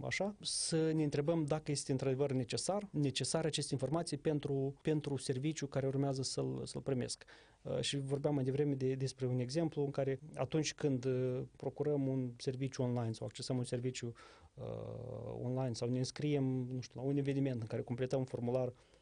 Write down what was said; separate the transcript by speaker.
Speaker 1: așa, să ne întrebăm dacă este într-adevăr necesar aceste informații pentru serviciu care urmează să-l primesc. Și vorbeam mai devreme despre un exemplu în care atunci când procurăm un serviciu online sau accesăm un serviciu online sau ne înscriem, nu știu, la un eveniment în care completăm un formular